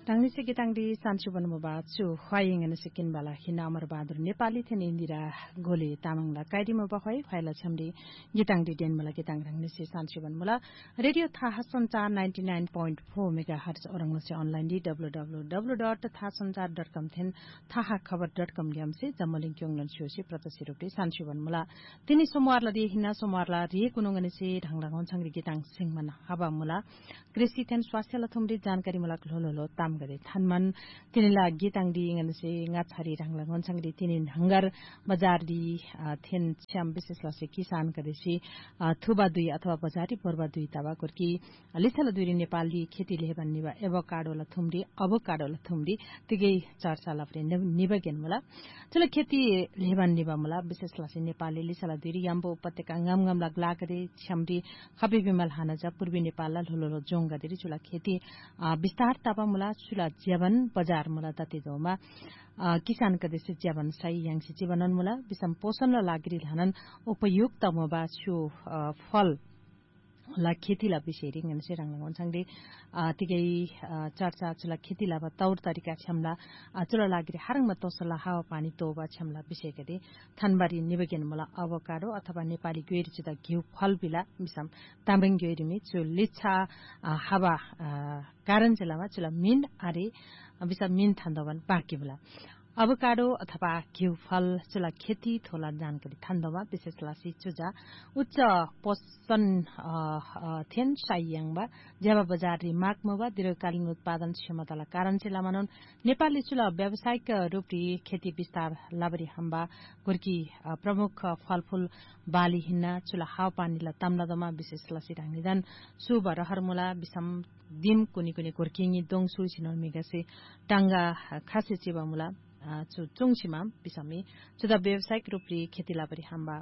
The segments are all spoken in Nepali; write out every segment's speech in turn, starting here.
Tangnisi kitangdi sanchuban moba chu hwaying and sikin bala hina amar badur Nepali then indira gole tamangla kaidi moba hwai hwaila chamdi gitangdi den mala gitang rangnisi sanchuban mula radio thahasanchar 99.4 megahertz orangnasi online di www.thahasanchar.com then thahakhabar.com gyamse jamoling kyonglan shosi pratasi rupti sanchuban mula tini somwarla di hina somwarla ri kununganisi dhanglangon changri gitang singman haba mula कृषि थेन स्वास्थ्य लथुमरि जानकारी मुलाक लोलो ताम गरे थानमान तिनीला गीतांगदी ngनसे ngathari rangla ngonsangri tinin hangar bazar di थेन श्याम विशेष लसे किसान कदेसी थुबा दुई अथवा बजारी पर्वा दुई ताबा कुर्की लिथल दुरी नेपाली खेती लेबन निबा एभोकाडो लथुमरि अभोकाडो लथुमरि तिगै चर्चा लफ्रे निबगेन मुला चला खेती लेबन निबा मुला विशेष लसे नेपाली लिथल दुरी याम्बो उपत्यका ngam लागला गरे छ्यामरी खबि बिमल हानाजा पूर्वी नेपाल लोलो जोंगादेरी चुला खेती विस्तार तापा मुला चुला जीवन बजार मुला तते जोमा किसान कदेसे जीवन सही यांगसी जीवनन मुला बिसम पोषण र लागिरी धानन उपयुक्त मोबा छु फल ला खेतीला विषयरी ngनसे रंगलन संगदे तिगै चर्चा चुला खेतीला बा तौर तरिका छमला चुला लागिरी हारंगमा तोसला हावा पानी तोबा छमला विषय गदे थानबारी निबगेन मला अभोकाडो अथवा नेपाली ग्वेरी चिता घिउ फल बिला बिसम ताम्रिङ ग्वेरीमी चु लिच्छा हावा कारण जिल्लामा चुला मिन आरे बिसम मिन थान्दवन बाँकी बिला अभोकाडो अथवा घिउ फल चुला खेती थोला जानकारी थान्दवा विशेष लासी चुजा उच्च पोषण थेन साइयांगबा जेबा बजारी मागमबा दीर्घकालीन उत्पादन क्षमताला कारण जिल्ला मानन नेपाली चुला व्यावसायिक रूपरी खेती विस्तार लाबरी हम्बा गुर्की प्रमुख फलफूल बाली हिन्ना चुला हाव पानीला ताम्लादमा विशेष लासी रांगनिदान सुब रहरमुला बिसम दिम कुनी गुर्किङी दोङसु सिनल मिगासे टांगा खासे चिबामुला चुङसिमा बिसमी चुदा व्यावसायिक रूपरी खेती लाबरी हम्बा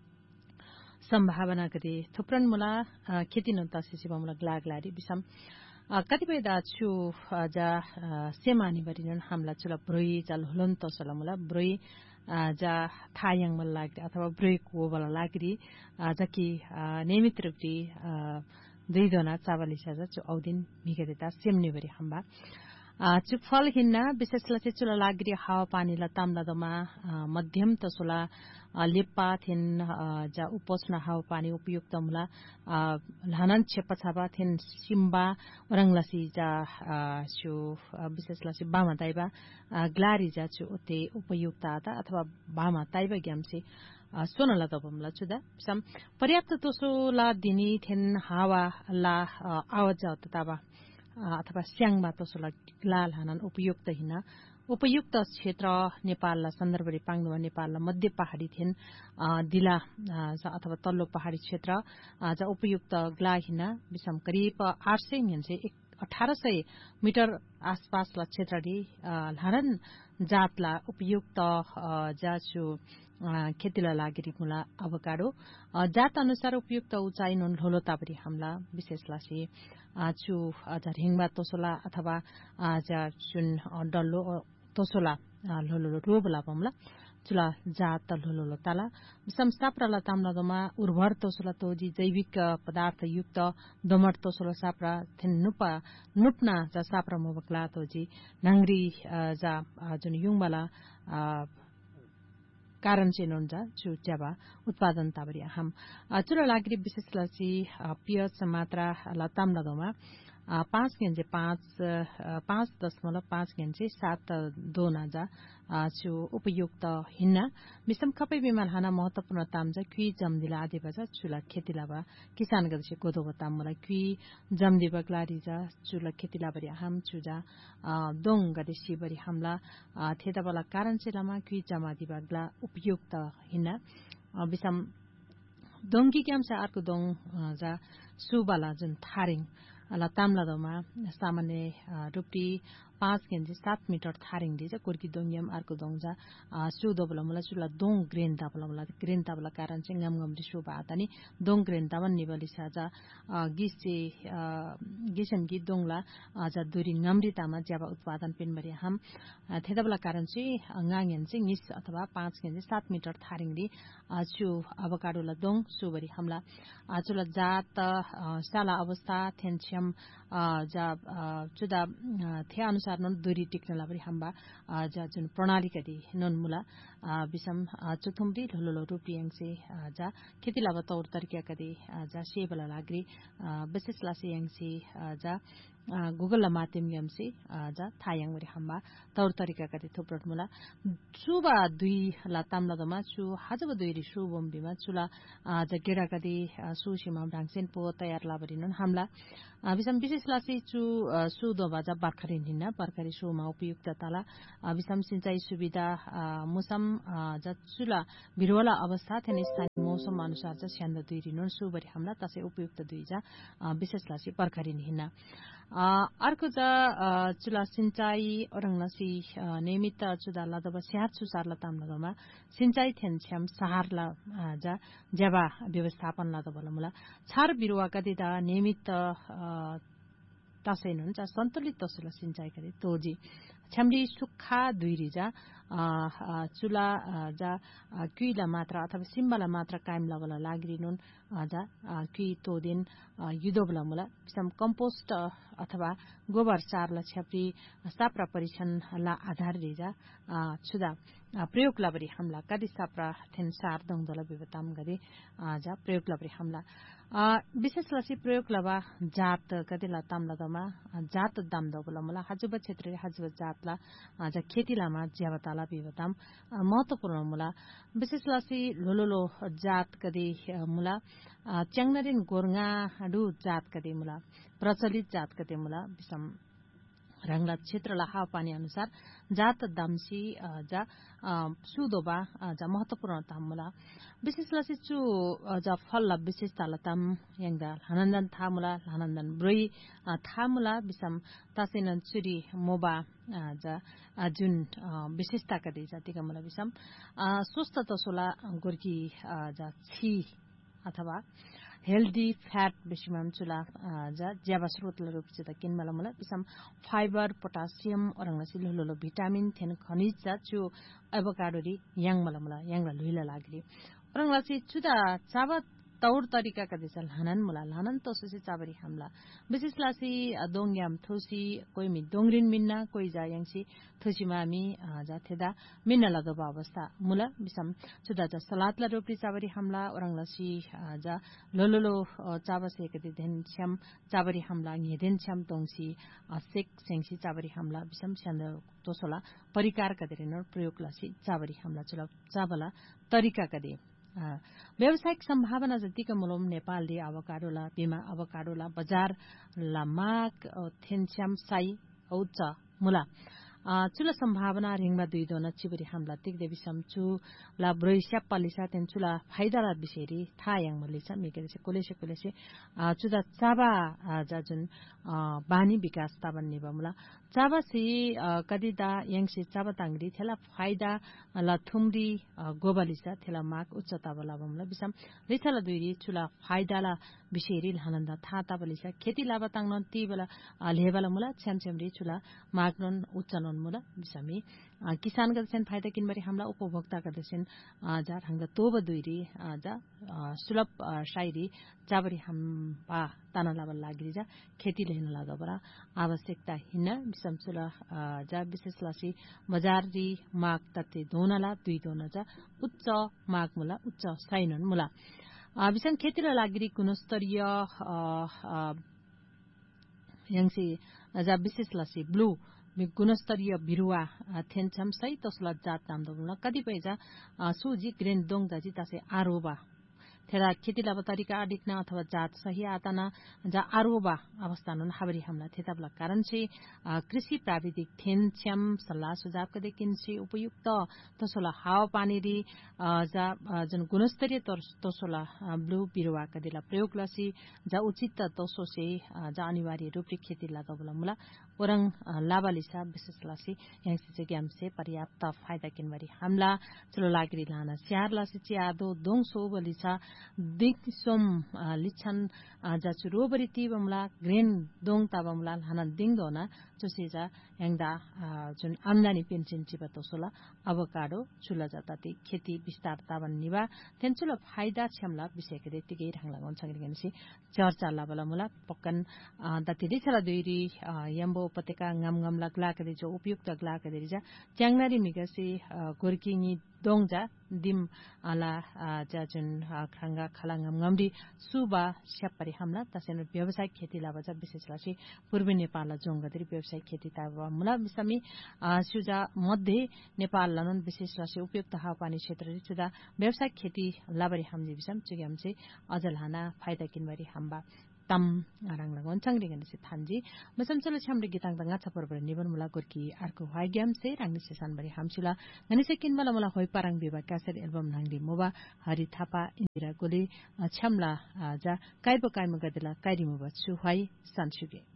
सम्भावना गदे थुप्रन मुला खेती नन्ता सिसिबा मुला ग्लागलारी बिसम कतिपय दाछु जा सेमानी बरिनन हमला चुला ब्रोई जाल हुलन तसला मुला ब्रोई जा थायंग मल लाग्री अथवा ब्रोई को बला लाग्री जकी नियमित रूपरी दुई दोना चावली सजा चु औदिन मिगदेता सेमने बरी हम्बा चु फल हिन्ना विशेषला चाहिँ चुला लाग्री हावा पानीला ताम्लादमा मध्यम तसोला लेप्पा थिन जा उपोष्ण हावा पानी उपयुक्त मुला लानन छेपछाबा थिन सिम्बा रंगलासी जा छु विशेषला चाहिँ बामा ताइबा ग्लारी जा छु उते उपयुक्त आता अथवा बामा ताइबा ग्यामसे सोनला दबमला चुदा सम पर्याप्त तसोला दिनी थिन हावा ला आवाज तताबा अथवा स्याङमा तसोला लाल हानन उपयुक्त हिना उपयुक्त क्षेत्र नेपालला सन्दर्भले पाङ्नुवा नेपालला मध्य पहाडी थिएन दिला अथवा तल्लो पहाडी क्षेत्र जा उपयुक्त ग्ला हिना बिसम करिब 800 से 1800 मिटर आसपासला क्षेत्रले हानन जातला उपयुक्त जाछु खेतीला लागिरी मुला अभोकाडो जात अनुसार उपयुक्त उचाइ नुन लोलो ताबरी हमला विशेषला से छु झरिङबा तोसोला अथवा जा जुन डल्लो तोसोला लोलो रोबला पमला चुला जात लोलो ताला संस्थाप्रला ताम्लादमा उर्वर तोसोला तोजी जैविक पदार्थ युक्त दोमट तोसोला साप्रा थिन नुपना जा साप्रा मोबकला तोजी नंगरी जा जुन युङबला कारण चाहिँ नहुन्छ चुच्याबा उत्पादन ताबरी हम चुला लाग्री विशेष लसी पियस मात्रा लताम्लादमा 5 गेन्जे 5.5 गेन्जे 7.2 जा छु उपयुक्त हिन्ना मिसम खपै बिमाल हाना महत्वपूर्ण तामजा क्वी जमदिला आदि बजा चुला खेतीलाबा किसान गदसे गोदो बताम मलाई क्वी जमदिबा ग्लारीजा चुला खेतीला बरी हम चुजा दोङ गदेसी बरी हमला थेदाबला कारण चिलामा क्वी जमादिबा ग्ला उपयुक्त हिन्ना बिसम दोङकी क्यामसा अर्को दोङ जा सुबाला जुन थारिङ ताम्लादमा सामान्य रूपी 5 गेन्जे 7 मिटर थारिङ दिन्छ कुर्की दोङयम अर्को दोङजा सुदोबला मुला चुला दोङ ग्रेन ताबला कारण चाहिँ ngam रिसोबा आतानी दोङ ग्रेन तावन निबली साजा गिसमगी दोङला जा दुरी ngमरितामा ज्याबा उत्पादन पिनबरी हम थेदाबला कारण चाहिँ ngangen चाहिँ निस अथवा 5 गेन्जे 7 मिटर थारिङ दि छु अभोकाडोला दोङ सुबरी हमला चुला जात साला अवस्था थेन छम जा जुदा थे अनुसार सारनोन दुरी टिक्नला बरी हम्बा जा जुन प्रणाली कदी नोन मुला बिसम चुथुम्बी ढोलो रुपियांसे जा खेती लाभ तौर तरिका कदी जा सेबला लाग्री विशेष लासे यांसी जा गुगल माध्यम यमसे जा थायांग बरी हम्बा तौर तरिका कदी थुप्रट मुला सुबा दुई लाताम लदमा सु हाजब दुई रिसु बम्बीमा चुला जा गेडा कदी सुसीमा डांगसेन पो तयार लाबरी नोन हमला बिसम विशेष लासे चु सुदो बाजा बर्खरी निना बर्खरी सुमा उपयुक्त ताला बिसम सिंचाई सुविधा मौसम जा चुला बिरुवाला अवस्था थेन स्थानीय मौसम अनुसार जा स्यान्द दुई रिनोन सुबरी हमला तसे उपयुक्त दुई जा विशेष लासे बर्खरी निना अर्को जा चुला सिंचाई औरंगलासी नियमित चुदा लदब स्याहार सुसार लताम लदमा सिंचाई थेन्स्याम सहारला जा ज्याबा व्यवस्थापन लदबल मुला छार बिरुवा कदिदा नियमित तसैन हुन्छ सन्तुलित तसला सिंचाई कदि तोजी छ्यामली सुक्खा दुईरी जा चुला जा कुइला मात्र अथवा सिम्बला मात्र कायम लगला लागिरिनुन जा कुइ तोदिन युदोबला मुला बिसम कम्पोस्ट अथवा गोबर सारला छ्याप्री साप्रा परीक्षण ला आधार रिजा छुदा प्रयोग लाबरी हमला कदि साप्रा थेन सार दंगदला विवताम गदि जा प्रयोग लाबरी हमला विशेष लसी प्रयोग लबा जात कदि लताम लदमा जात दाम दबला मुला हजुब क्षेत्र हजुब जातला जा खेती लामा ज्यावताला विवताम महत्वपूर्ण मुला विशेष लसी लोलोलो जात कदि मुला च्याङ्नरिन गोर्गा डु जात कदि मुला प्रचलित जात कदि मुला बिसम रंगला क्षेत्रला हावापानी अनुसार जात दामसी जा सुदोबा जा महत्वपूर्ण तामुला विशेष लसी चु जा फलला विशेषता लताम यांगा हनन्दन थामुला हनन्दन ब्रोई थामुला बिसम तासेनन चुरी मोबा जा जुन विशेषता कदि जातिका मुला बिसम स्वस्थ तसोला गोर्की जा छी अथवा हेल्दी फ्याट बेसिमाम चुला जा ज्याबा स्रोतला रूपसे त किनमला मुला बिसम फाइबर पोटासियम औरंगलासी लोलो भिटामिन थेन खनिज जा छु एभोकाडोरी यांगमला मुला यांगला लुइला लाग्री औरंगलासी चुदा चाबा तौर तरिका का दिसल हनन मुला हनन तोससी चाबरी हमला विशेष लासी दोंग्याम थोसी कोई मि दोंग्रिन मिन्ना कोई जा यांसी थोसी मामी जा थेदा मिन्ना लगबा अवस्था मुला बिसम चुदा जा सलातला रोपरी चाबरी हमला औरंगलासी जा लोलोलो चाबसे कदि देन छ्याम चाबरी हमला ngeden छ्याम तोंसी सेक सेंसी चाबरी हमला बिसम छन्द तोसला परिकार कदिरेन प्रयोग लासी चाबरी हमला चुला चाबला तरिका कदि व्यावसायिक सम्भावना जतिका मुलम नेपालले अवकाडोला बिमा अवकाडोला बजार ला माग थेन्स्याम साई औच्च मुला चुला सम्भावना रिङमा दुई दोन चिबरी हमला तिक देवी समचु ला ब्रोइस्या पलिसा तेन चुला फाइदाला बिसेरी थायाङ मलिसा मेकेसे कोलेसे चुदा चाबा जा जुन बानी विकास ताबन निबा मुला चाबा से कदिदा यङसे चाबा तांगरी थेला फाइदा ला थुमरी गोबलिसा थेला माग उच्च ताबला बमला बिसम लिथला दुइरी चुला फाइदाला बिसेरी हनन्दा था ताबलिसा खेती लाबा तांगन तिबला लेबला मुला छ्यामछ्यामरी चुला मागनन उच्च मुला बिसमी किसान गदसेन फाइदा किनबरी हमला उपभोक्ता गदसेन जा रंग तोब दुइरी जा सुलभ शायरी चाबरी हम ताना लाबल लाग्री जा खेती लेन लागबरा आवश्यकता हिन बिसम चुला जा विशेष लासी बजारी माग तते दोनला दुई दोन जा उच्च माग मुला उच्च साइनन मुला बिसम खेतीला लाग्री गुणस्तरीय यङसी जा विशेष लासी ब्लू गुणस्तरीय बिरुवा थेन्छम सही तसला जात नामदबुला कतिपय जा सुजी ग्रेन दोङ जाजी तासे आरोबा थेरा खेती लाभ तरिका अडिक्ना अथवा जात सही आताना जा आरोबा अवस्था नुन हाबरी हमला थेताबला कारण से कृषि प्राविधिक थेन्छम सल्लाह सुझाव कदे किनसे उपयुक्त तसोला हावा पानी री जा जुन गुणस्तरीय तसोला ब्लू बिरुवा कदेला प्रयोग लसी जा उचित तसो से जा अनिवार्य रूपले खेती लागबला मुला ओरङ लाबालिसा विशेष लासी यहाँसे जग्याम से पर्याप्त फाइदा किनबरी हमला चलो लागरी लाना स्यार लासी चियादो दोङ सो बलिसा दिग सोम लिछन जाचु रोबरी तीबमला ग्रेन दोङ ताबमला हाना दिङ दोना चुसेजा यांगदा जुन आमदानी पेन्सन चिबा तोसोला अवकाडो चुला जाताती खेती विस्तार ताबन निबा तेन्चुला फाइदा छमला विषय के तिगै ढंगला गन संगरिगनसी चर्चा लाबला मुला पक्कन दतिदि छला दुइरी यम्बो उपत्यका ngam ग्लाकदि जो उपयुक्त ग्लाकदि जा च्याङनारी मिगसी गोर्किङी दोङजा दिम आला जाजुन खंगा खला ngam सुबा स्यापरि हमला तसेन व्यावसायिक खेती लाबजा विशेष राशि पूर्वी नेपाल जोंगदरी व्यावसायिक खेती ताबा मुला बिसमी सुजा मध्य नेपाल लनन विशेष राशि उपयुक्त हावापानी क्षेत्र सुदा व्यावसायिक खेती लाबरी हमजे बिसम चुग्यामसे अजलहाना फाइदा किनबरी हम्बा तम आरांगलागन संगरिगनसे थान्जी मसमसले छमले गिताङ दंगा छपरबर निबन मुला गोर्की आर्को हाइग्याम से रांगनि सेसानबरी हमसिला गनिसे किनबला मुला होय पाराङ विभाग कासेर एल्बम नांगली मोबा हरि थापा इन्दिरा गोले छमला जा काइबो काइम गदला काइरी मोबा छु हाइ सानसुगे